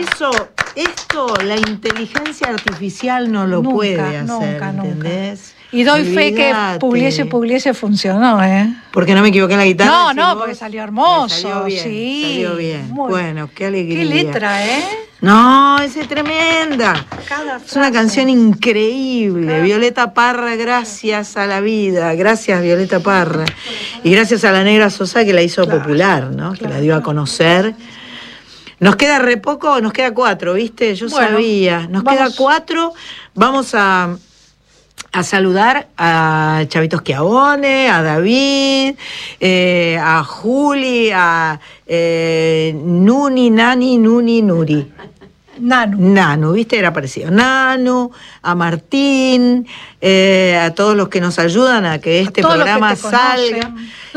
esto la inteligencia artificial no lo puede hacer, ¿entendés? Y doy fe que Pugliese funcionó, ¿eh? Porque no me equivoqué en la guitarra. No, porque salió hermoso. Salió bien, sí. Salió bien. Bueno, qué alegría. Qué letra, ¿eh? No, esa es tremenda. Es una canción increíble. Violeta Parra, gracias a la vida. Gracias, Violeta Parra. Y gracias a la Negra Sosa que la hizo popular, ¿no? Que la dio a conocer. Nos queda re poco, nos queda 4, ¿viste? Yo sabía. Nos queda 4. Vamos a saludar a Chavito Schiavone, a David, a Juli, a Nuni, Nuri. Nanu, ¿viste? Era parecido. Nanu, a Martín, a todos los que nos ayudan a que este programa salga.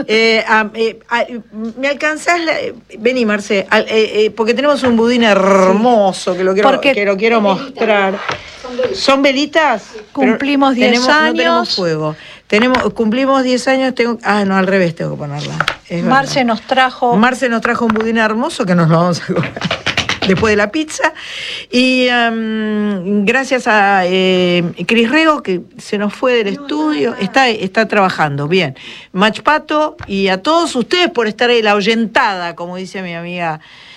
¿Me alcanzás? Vení, Marce, porque tenemos un budín hermoso que lo quiero mostrar. ¿Son velitas? Cumplimos 10 años. No tenemos fuego. Cumplimos 10 años. No, al revés tengo que ponerla. Marce nos trajo un budín hermoso que nos lo vamos a comer después de la pizza. Y gracias a Cris Rego, que se nos fue del estudio, está trabajando bien. Machpato, y a todos ustedes por estar ahí, la oyentada, como dice mi amiga.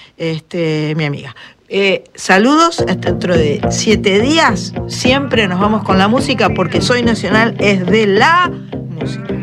Saludos, hasta dentro de 7 días. Siempre nos vamos con la música, porque Soy Nacional es de la música.